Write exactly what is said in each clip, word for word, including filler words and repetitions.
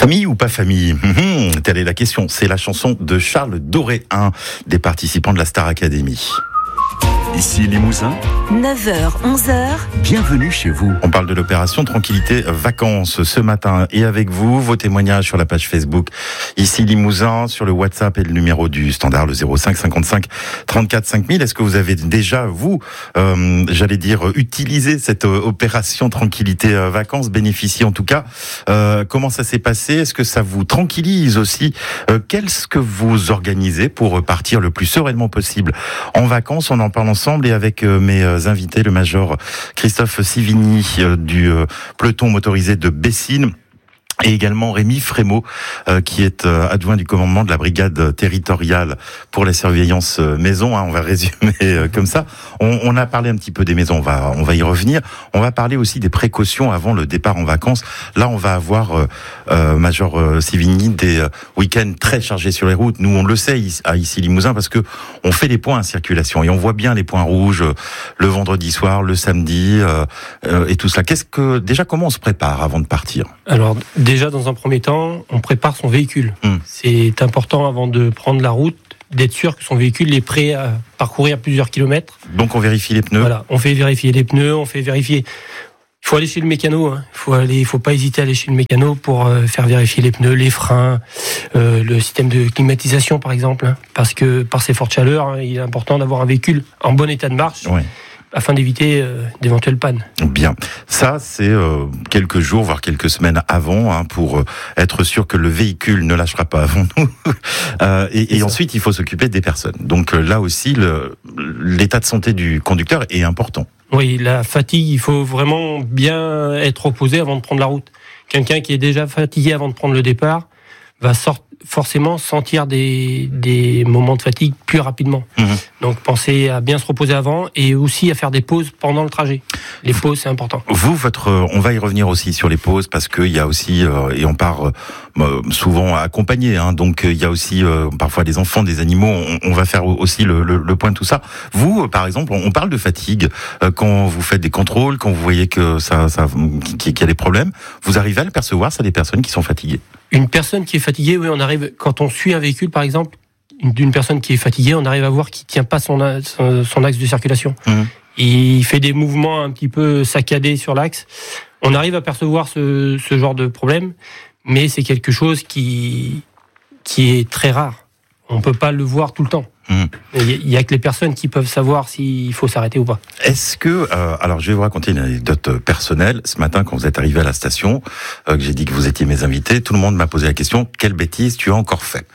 Famille ou pas famille? Mmh, telle est la question. C'est la chanson de Charles Doré, un des participants de la Star Academy. Ici Limousin, neuf heures, onze heures. Bienvenue chez vous. On parle de l'opération Tranquillité Vacances ce matin. Et avec vous, vos témoignages sur la page Facebook Ici Limousin, sur le WhatsApp et le numéro du standard, le zéro cinq cinquante-cinq trente-quatre cinq mille. Est-ce que vous avez déjà, vous, euh, j'allais dire, utilisé cette opération Tranquillité Vacances, bénéficié en tout cas? euh, Comment ça s'est passé? Est-ce que ça vous tranquillise aussi? euh, Qu'est-ce que vous organisez pour partir le plus sereinement possible en vacances? On en parle ensemble et avec mes invités, le major Christophe Sivigny du peloton motorisé de Bessines, et également Rémi Frémaux, euh, qui est euh, adjoint du commandement de la brigade territoriale pour la surveillance euh, maison. Hein, on va résumer euh, comme ça. On, on a parlé un petit peu des maisons, on va, on va y revenir. On va parler aussi des précautions avant le départ en vacances. Là, on va avoir, euh, euh, Major euh, Sivigny, des euh, week-ends très chargés sur les routes. Nous, on le sait à Ici Limousin parce que on fait des points en circulation et on voit bien les points rouges euh, le vendredi soir, le samedi euh, euh, et tout cela. Qu'est-ce que déjà, comment on se prépare avant de partir? Alors, déjà, dans un premier temps, on prépare son véhicule. Mmh. C'est important, avant de prendre la route, d'être sûr que son véhicule est prêt à parcourir plusieurs kilomètres. Donc on vérifie les pneus. Voilà, on fait vérifier les pneus, on fait vérifier... Il faut aller chez le mécano, hein. Il faut aller, il faut pas hésiter à aller chez le mécano pour euh, faire vérifier les pneus, les freins, euh, le système de climatisation par exemple, hein. Parce que par ces fortes chaleurs, hein, il est important d'avoir un véhicule en bon état de marche. Ouais. Afin d'éviter euh, d'éventuelles pannes. Bien, ça c'est euh, quelques jours, voire quelques semaines avant, hein, pour euh, être sûr que le véhicule ne lâchera pas avant nous. euh, et et ensuite, il faut s'occuper des personnes. Donc euh, là aussi, le, l'état de santé du conducteur est important. Oui, la fatigue, il faut vraiment bien être reposé avant de prendre la route. Quelqu'un qui est déjà fatigué avant de prendre le départ va sortir forcément sentir des, des moments de fatigue plus rapidement. Mmh. Donc pensez à bien se reposer avant et aussi à faire des pauses pendant le trajet. Les pauses, c'est important. Vous, votre, on va y revenir aussi sur les pauses parce qu'il y a aussi, euh, et on part euh, souvent accompagné, hein, donc il y a aussi euh, parfois des enfants, des animaux, on, on va faire aussi le, le, le point de tout ça. Vous, par exemple, on parle de fatigue euh, quand vous faites des contrôles, quand vous voyez que ça, ça, qu'il y a des problèmes, vous arrivez à le percevoir, ça, des personnes qui sont fatiguées? Une personne qui est fatiguée, oui, on arrive, quand on suit un véhicule, par exemple, d'une personne qui est fatiguée, on arrive à voir qu'il tient pas son, son, son axe de circulation. Mmh. Il fait des mouvements un petit peu saccadés sur l'axe. On arrive à percevoir ce, ce genre de problème, mais c'est quelque chose qui, qui est très rare. On peut pas le voir tout le temps. Mmh. Il y a que les personnes qui peuvent savoir s'il faut s'arrêter ou pas. Est-ce que, euh, alors je vais vous raconter une anecdote personnelle. Ce matin, quand vous êtes arrivé à la station, euh, que j'ai dit que vous étiez mes invités, tout le monde m'a posé la question: quelle bêtise tu as encore fait?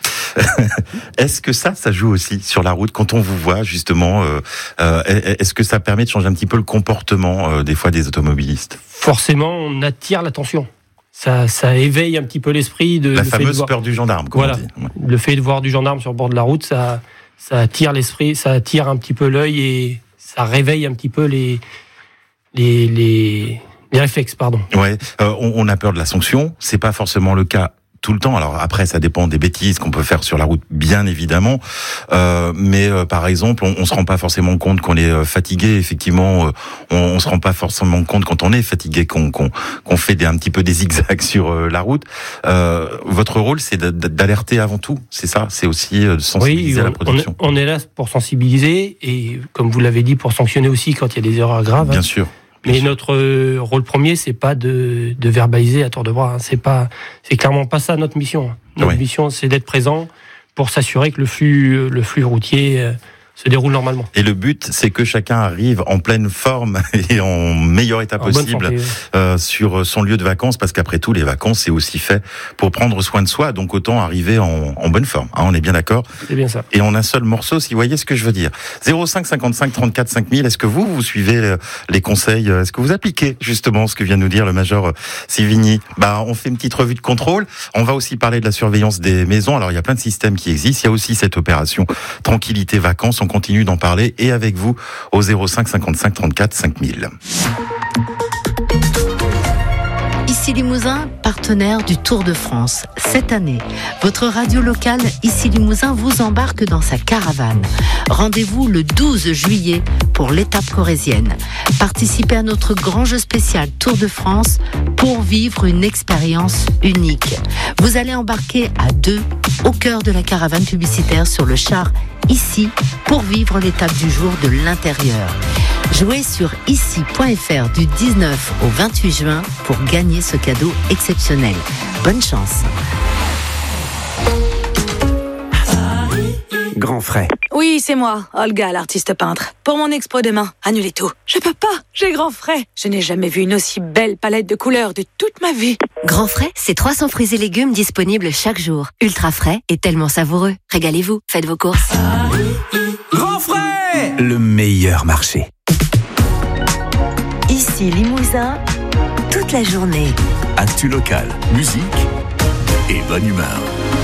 Est-ce que ça, ça joue aussi sur la route quand on vous voit justement euh, euh, Est-ce que ça permet de changer un petit peu le comportement euh, des fois des automobilistes? Forcément, on attire l'attention. Ça, ça éveille un petit peu l'esprit de la le fameuse fait de voir... peur du gendarme. Comme voilà, on dit. Ouais. Le fait de voir du gendarme sur le bord de la route, ça, ça attire l'esprit, ça attire un petit peu l'œil et ça réveille un petit peu les les les, les réflexes, pardon. Ouais, euh, on, on a peur de la sanction. C'est pas forcément le cas tout le temps. Alors après, ça dépend des bêtises qu'on peut faire sur la route, bien évidemment. Euh, mais euh, par exemple, on, on se rend pas forcément compte qu'on est fatigué. Effectivement, euh, on, on se rend pas forcément compte quand on est fatigué qu'on qu'on, qu'on fait des, un petit peu des zigzags sur euh, la route. Euh, votre rôle, c'est d'alerter avant tout. C'est ça. C'est aussi de sensibiliser oui, on, à la production. On est, on est là pour sensibiliser et, comme vous l'avez dit, pour sanctionner aussi quand il y a des erreurs graves. Bien hein. sûr. Mais notre rôle premier, c'est pas de, de verbaliser à tour de bras. Hein. C'est pas, c'est clairement pas ça notre mission. Notre oui. mission, c'est d'être présent pour s'assurer que le flux, le flux routier euh, se déroule normalement. Et le but, c'est que chacun arrive en pleine forme et en meilleur état en possible santé, oui. euh, sur son lieu de vacances, parce qu'après tout, les vacances, c'est aussi fait pour prendre soin de soi. Donc autant arriver en, en bonne forme. Hein, on est bien d'accord? C'est bien ça. Et en un seul morceau, si vous voyez ce que je veux dire. zéro cinq cinquante-cinq trente-quatre cinq mille. Est-ce que vous, vous suivez les conseils? Est-ce que vous appliquez justement ce que vient de nous dire le major Sivigny? Bah, on fait une petite revue de contrôle. On va aussi parler de la surveillance des maisons. Alors, il y a plein de systèmes qui existent. Il y a aussi cette opération Tranquillité Vacances. On continue d'en parler et avec vous au zéro cinq cinquante-cinq trente-quatre cinq mille. Ici Ici Limousin, partenaire du Tour de France. Cette année, votre radio locale Ici Limousin vous embarque dans sa caravane. Rendez-vous le douze juillet pour l'étape corrézienne. Participez à notre grand jeu spécial Tour de France pour vivre une expérience unique. Vous allez embarquer à deux au cœur de la caravane publicitaire sur le char Ici pour vivre l'étape du jour de l'intérieur. Jouez sur ici point f r du dix-neuf au vingt-huit juin pour gagner ce cadeau exceptionnel. Bonne chance. Grand frais. Oui, c'est moi, Olga, l'artiste peintre. Pour mon expo demain, annulez tout. Je peux pas, j'ai grand frais. Je n'ai jamais vu une aussi belle palette de couleurs de toute ma vie. Grand frais, c'est trois cents fruits et légumes disponibles chaque jour. Ultra frais et tellement savoureux. Régalez-vous, faites vos courses. Grand frais, le meilleur marché. Ici Limousin, toute la journée. Actu local, musique et bonne humeur.